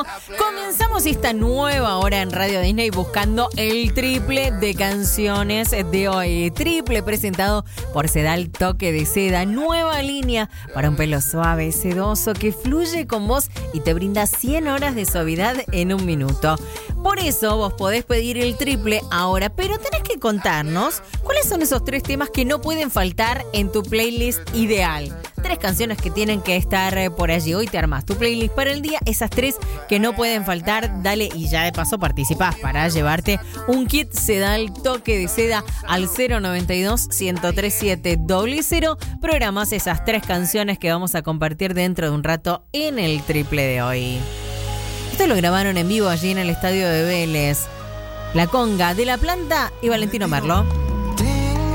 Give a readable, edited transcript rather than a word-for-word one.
Comenzamos esta nueva hora en Radio Disney buscando el triple de canciones de hoy. Triple presentado por Sedal Toque de Seda. Nueva línea para un pelo suave, sedoso, que fluye con vos y te brinda 100 horas de suavidad en un minuto. Por eso vos podés pedir el triple ahora, pero tenés que contarnos cuáles son esos 3 temas que no pueden faltar en tu playlist ideal. 3 canciones que tienen que estar por allí. Hoy te armás tu playlist para el día. Esas 3 que no pueden faltar, dale y ya de paso participás para llevarte un kit Sedal Toque de Seda al 092-103700. Programás esas 3 canciones que vamos a compartir dentro de un rato en el triple de hoy. Esto lo grabaron en vivo allí en el estadio de Vélez. La Conga, De La Planta y Valentino Merlo.